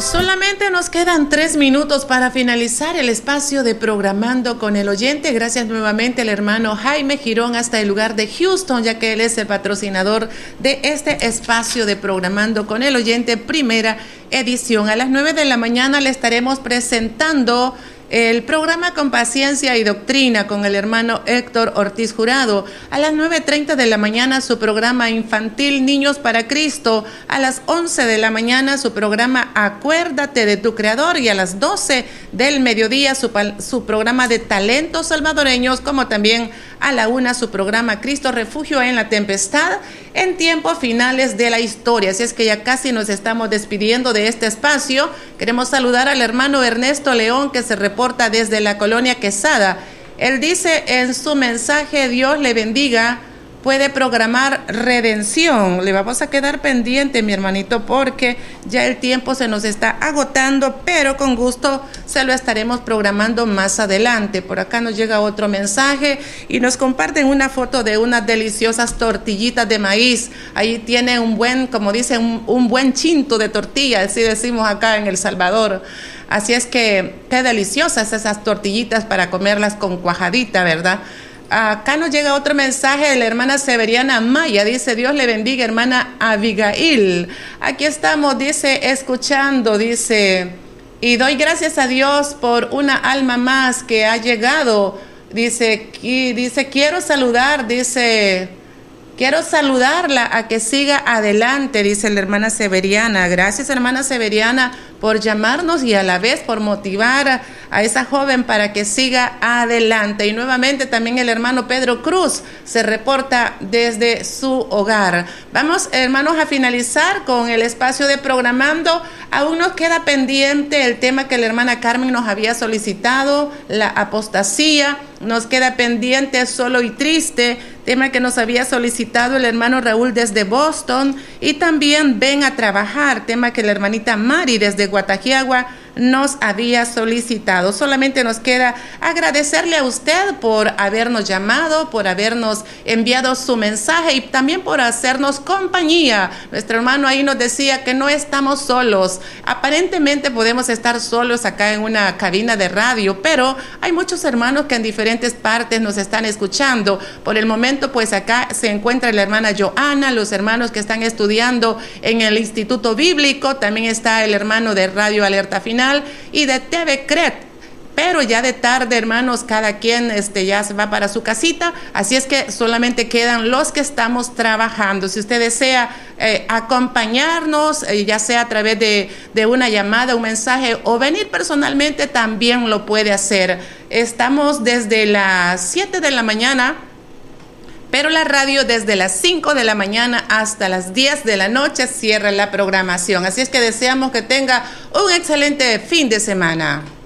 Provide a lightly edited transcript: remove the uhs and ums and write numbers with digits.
Solamente nos quedan 3 minutos para finalizar el espacio de Programando con el Oyente. Gracias nuevamente al hermano Jaime Girón hasta el lugar de Houston, ya que él es el patrocinador de este espacio de Programando con el Oyente, primera edición. A las 9 de la mañana le estaremos presentando el programa Con Paciencia y Doctrina con el hermano Héctor Ortiz Jurado. A las 9:30 de la mañana su programa infantil Niños para Cristo. A las 11 de la mañana su programa Acuérdate de tu Creador. Y a las 12 del mediodía su programa de talentos salvadoreños, como también a la 1 su programa Cristo Refugio en la Tempestad, en tiempos finales de la historia. Así es que ya casi nos estamos despidiendo de este espacio. Queremos saludar al hermano Ernesto León, que se reporta desde la colonia Quesada. Él dice en su mensaje: Dios le bendiga. Puede programar Redención. Le vamos a quedar pendiente, mi hermanito, porque ya el tiempo se nos está agotando, pero con gusto se lo estaremos programando más adelante. Por acá nos llega otro mensaje y nos comparten una foto de unas deliciosas tortillitas de maíz. Ahí tiene un buen, como dicen, un buen chinto de tortilla, así decimos acá en El Salvador. Así es que qué deliciosas esas tortillitas para comerlas con cuajadita, ¿verdad? Acá nos llega otro mensaje de la hermana Severiana Maya. Dice: Dios le bendiga, hermana Abigail. Aquí estamos, dice, escuchando, dice, y doy gracias a Dios por una alma más que ha llegado. Dice, quiero saludarla a que siga adelante, dice la hermana Severiana. Gracias, hermana Severiana, por llamarnos y a la vez por motivar a esa joven para que siga adelante. Y nuevamente también el hermano Pedro Cruz se reporta desde su hogar. Vamos, hermanos, a finalizar con el espacio de Programando. Aún nos queda pendiente el tema que la hermana Carmen nos había solicitado, la apostasía. Nos queda pendiente Solo y Triste, tema que nos había solicitado el hermano Raúl desde Boston, y también Ven a Trabajar, tema que la hermanita Mari desde Guatajiagua nos había solicitado. Solamente nos queda agradecerle a usted por habernos llamado, por habernos enviado su mensaje y también por hacernos compañía. Nuestro hermano ahí nos decía que no estamos solos. Aparentemente podemos estar solos acá en una cabina de radio, pero hay muchos hermanos que en diferentes partes nos están escuchando. Por el momento, pues acá se encuentra la hermana Joana, los hermanos que están estudiando en el Instituto Bíblico, también está el hermano de Radio Alerta Final y de TV CRET. Pero ya de tarde, hermanos, cada quien ya se va para su casita, así es que solamente quedan los que estamos trabajando. Si usted desea acompañarnos, ya sea a través de una llamada, un mensaje o venir personalmente, también lo puede hacer. Estamos desde las 7 de la mañana, pero la radio desde las 5 de la mañana hasta las 10 de la noche cierra la programación. Así es que deseamos que tenga un excelente fin de semana.